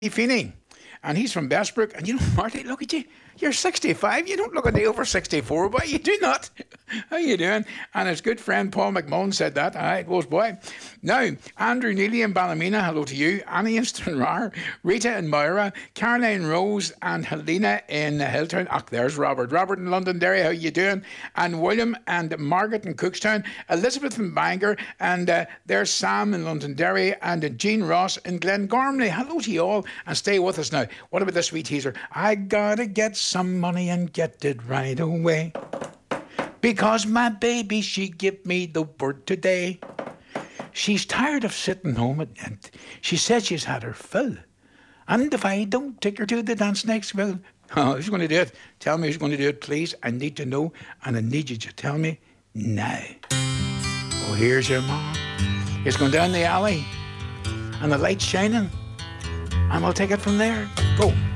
Feeney, and he's from Bestbrook. And you know, Marty, look at you. You're 65. You don't look a day over 64, but you do not. How you doing? And his good friend Paul McMullen said that. It was boy. Now, Andrew Neely in Ballymena, hello to you. Annie in Stranraer, Rita in Moira, Caroline Rose and Helena in Hilltown. There's Robert. Robert in Londonderry, how you doing? And William and Margaret in Cookstown, Elizabeth in Bangor, and there's Sam in Londonderry, and Jean Ross in Glengormley. Hello to you all, and stay with us now. What about this wee teaser? I gotta get some money and get it right away, because my baby, she give me the word today. She's tired of sitting home and she said she's had her fill. And if I don't take her to the dance next, well, who's going to do it? Tell me who's going to do it, please. I need to know, and I need you to tell me now. Oh, here's your mom. It's going down the alley, and the light's shining, and we'll take it from there. Go.